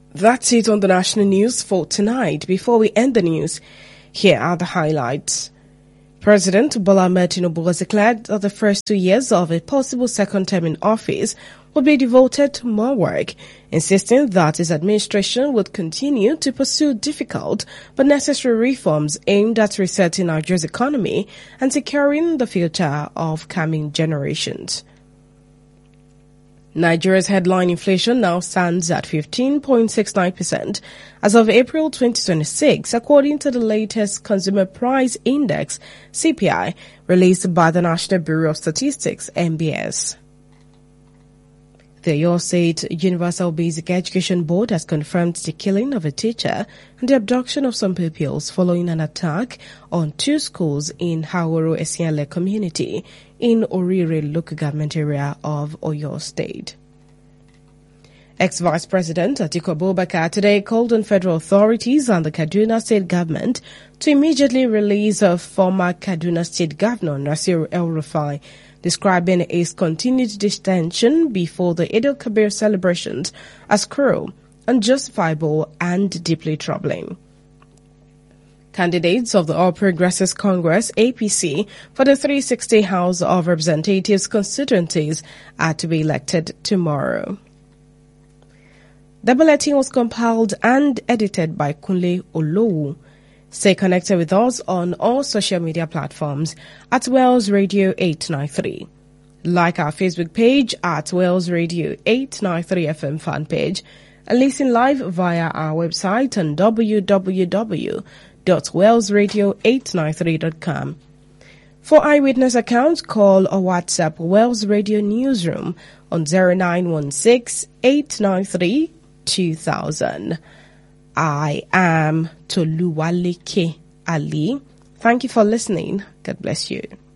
That's it on the national news for tonight. Before we end the news, here are the highlights. President Bola Ahmed Tinubu has declared that the first 2 years of a possible second term in office will be devoted to more work, insisting that his administration would continue to pursue difficult but necessary reforms aimed at resetting Nigeria's economy and securing the future of coming generations. Nigeria's headline inflation now stands at 15.69% as of April 2026, according to the latest Consumer Price Index, CPI, released by the National Bureau of Statistics, NBS. The Oyo State Universal Basic Education Board has confirmed the killing of a teacher and the abduction of some pupils following an attack on 2 schools in Haworo Esiale community in Orire local government area of Oyo State. Ex-Vice President Atiku Abubakar today called on federal authorities and the Kaduna State government to immediately release former Kaduna State Governor Nasir El-Rufai, describing his continued detention before the Eid al-Kabir celebrations as cruel, unjustifiable and deeply troubling. Candidates of the All Progressives Congress, APC, for the 360 House of Representatives constituencies are to be elected tomorrow. The bulletin was compiled and edited by Kunle Olowu. Stay connected with us on all social media platforms at Wells Radio 893. Like our Facebook page at Wells Radio 893 FM fan page and listen live via our website on www.wellsradio893.com. For eyewitness accounts, call or WhatsApp Wells Radio Newsroom on 0916-893-2000. I am Toluwaleke Ali. Thank you for listening. God bless you.